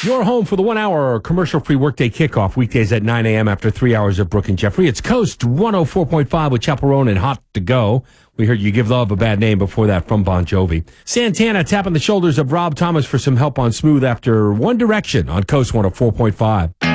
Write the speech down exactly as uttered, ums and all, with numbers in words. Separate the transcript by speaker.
Speaker 1: Your home for the one-hour commercial-free workday kickoff, weekdays at nine a.m. after three hours of Brooke and Jeffrey. It's Coast one oh four point five with Chaperone and Hot to Go. We heard You Give Love a Bad Name before that from Bon Jovi. Santana tapping the shoulders of Rob Thomas for some help on Smooth after One Direction on Coast one oh four point five.